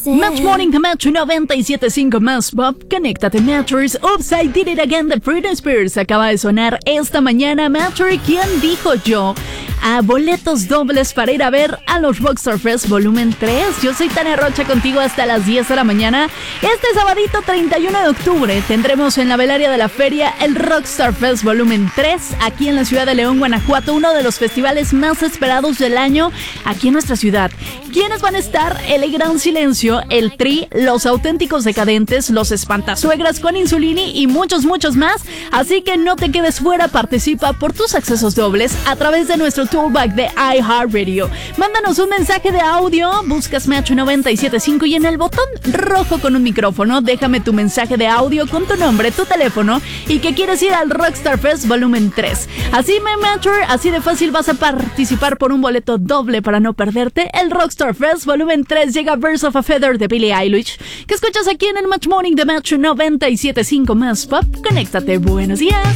Match Morning de Metro 97.5 más pop. Conéctate, Matchers. Oops, I Did It Again de Britney Spears acaba de sonar esta mañana. Matcher, ¿quién dijo yo? A boletos dobles para ir a ver a los Rockstar Fest Volumen 3. Yo soy Tania Rocha, contigo hasta las 10 de la mañana. Este sabadito 31 de octubre tendremos en la velaria de la feria el Rockstar Fest Volumen 3 aquí en la ciudad de León, Guanajuato, uno de los festivales más esperados del año aquí en nuestra ciudad. ¿Quiénes van a estar? El Gran Silencio, el Tri, Los Auténticos Decadentes, Los Espantasuegras con Insulini y muchos más. Así que no te quedes fuera, participa por tus accesos dobles a través de nuestro toolback de iHeartRadio. Mándanos un mensaje de audio, buscas Metro 97.5 y en el botón rojo con un micrófono déjame tu mensaje de audio con tu nombre, tu teléfono y que quieres ir al Rockstar Fest Volumen 3. Así así de fácil vas a participar por un boleto doble para no perderte el Rockstar Fest Volumen 3. Llega Birds of a Feather de Billie Eilish, que escuchas aquí en el Match Morning de Metro 97.5 más pop. Conéctate, buenos días.